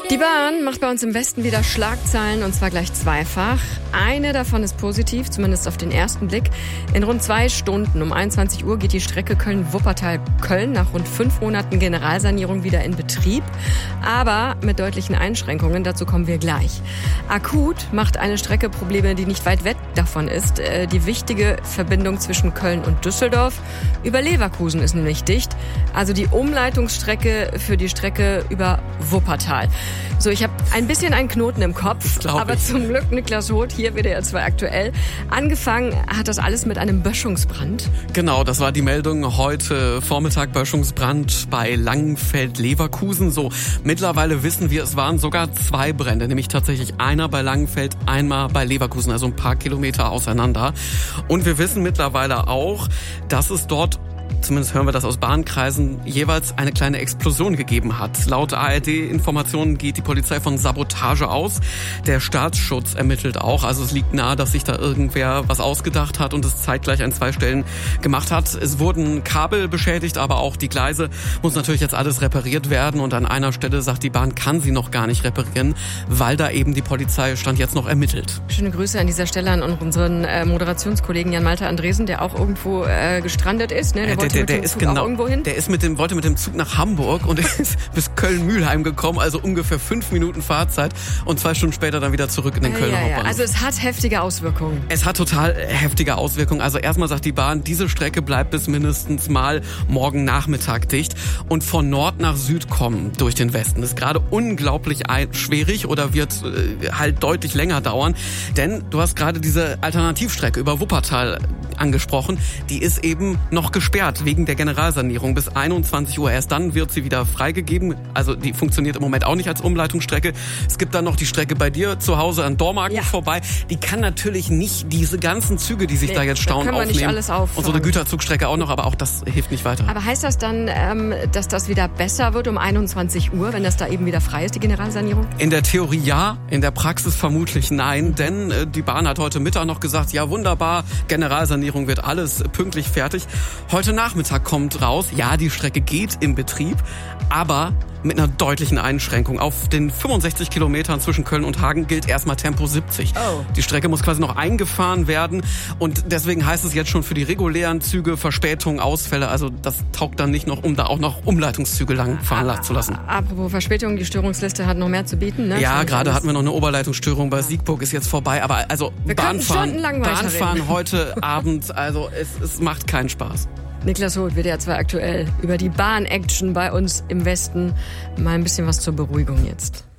Die Bahn macht bei uns im Westen wieder Schlagzeilen, und zwar gleich zweifach. Eine davon ist positiv, zumindest auf den ersten Blick. In rund 2 Stunden um 21 Uhr geht die Strecke Köln-Wuppertal-Köln nach rund 5 Monaten Generalsanierung wieder in Betrieb. Aber mit deutlichen Einschränkungen, dazu kommen wir gleich. Akut macht eine Strecke Probleme, die nicht weit weg davon ist. Die wichtige Verbindung zwischen Köln und Düsseldorf über Leverkusen ist nämlich dicht. Also die Umleitungsstrecke für die Strecke über Wuppertal. So, ich habe ein bisschen einen Knoten im Kopf, aber zum Glück Niklas Hoth, hier WDR 2 aktuell. Angefangen hat das alles mit einem Böschungsbrand. Genau, das war die Meldung heute Vormittag, Böschungsbrand bei Langenfeld-Leverkusen. So, mittlerweile wissen wir, es waren sogar 2 Brände, nämlich tatsächlich einer bei Langenfeld, einmal bei Leverkusen, also ein paar Kilometer auseinander. Und wir wissen mittlerweile auch, dass es dort, zumindest hören wir das aus Bahnkreisen, jeweils eine kleine Explosion gegeben hat. Laut ARD-Informationen geht die Polizei von Sabotage aus. Der Staatsschutz ermittelt auch. Also es liegt nahe, dass sich da irgendwer was ausgedacht hat und es zeitgleich an 2 Stellen gemacht hat. Es wurden Kabel beschädigt, aber auch die Gleise. Muss natürlich jetzt alles repariert werden. Und an einer Stelle sagt die Bahn, kann sie noch gar nicht reparieren, weil da eben die Polizei Stand jetzt noch ermittelt. Schöne Grüße an dieser Stelle an unseren Moderationskollegen Jan-Malte Andresen, der auch irgendwo gestrandet ist. Ne? Der wollte mit dem Zug nach Hamburg und ist bis Köln-Mühlheim gekommen, also ungefähr 5 Minuten Fahrzeit und 2 Stunden später dann wieder zurück in den Kölner Hauptbahnhof. Also es hat heftige Auswirkungen. Es hat total heftige Auswirkungen. Also erstmal sagt die Bahn, diese Strecke bleibt bis mindestens mal morgen Nachmittag dicht. Und von Nord nach Süd kommen durch den Westen ist gerade unglaublich schwierig oder wird halt deutlich länger dauern. Denn du hast gerade diese Alternativstrecke über Wuppertal angesprochen. Die ist eben noch gesperrt wegen der Generalsanierung bis 21 Uhr. Erst dann wird sie wieder freigegeben. Also die funktioniert im Moment auch nicht als Umleitungsstrecke. Es gibt dann noch die Strecke bei dir zu Hause an Dormagen vorbei. Die kann natürlich nicht diese ganzen Züge, die sich da jetzt stauen, aufnehmen. Nicht alles auffahren. Und so eine Güterzugstrecke auch noch, aber auch das hilft nicht weiter. Aber heißt das dann, dass das wieder besser wird um 21 Uhr, wenn das da eben wieder frei ist, die Generalsanierung? In der Theorie ja, in der Praxis vermutlich nein, denn die Bahn hat heute Mittag noch gesagt, ja wunderbar, Generalsanierung wird alles pünktlich fertig. Heute Nachmittag kommt raus, ja, die Strecke geht in Betrieb, aber mit einer deutlichen Einschränkung. Auf den 65 Kilometern zwischen Köln und Hagen gilt erstmal Tempo 70. Oh. Die Strecke muss quasi noch eingefahren werden und deswegen heißt es jetzt schon für die regulären Züge Verspätungen, Ausfälle. Also das taugt dann nicht noch, um da auch noch Umleitungszüge langfahren zu lassen. Apropos Verspätung, die Störungsliste hat noch mehr zu bieten, ne? Ja, gerade hatten wir noch eine Oberleitungsstörung bei Siegburg, ist jetzt vorbei. Aber also Bahnfahren heute Abend, also es macht keinen Spaß. Niklas Hoth, WDR 2 aktuell, über die Bahn-Action bei uns im Westen. Mal ein bisschen was zur Beruhigung jetzt.